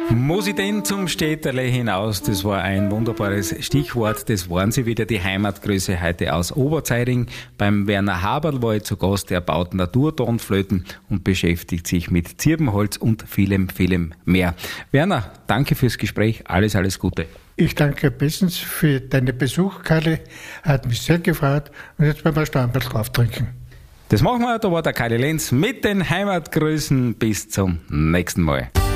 Muss ich denn zum Städterle hinaus? Das war ein wunderbares Stichwort. Das waren sie wieder, die Heimatgröße heute aus Oberzeiring. Beim Werner Haberl war ich zu Gast. Er baut Naturtonflöten und beschäftigt sich mit Zirbenholz und vielem, vielem mehr. Werner, danke fürs Gespräch. Alles, alles Gute. Ich danke bestens für deinen Besuch, Karli. Hat mich sehr gefreut. Und jetzt werden wir ein bisschen drauf trinken. Das machen wir. Da war der Karli Lenz mit den Heimatgrößen. Bis zum nächsten Mal.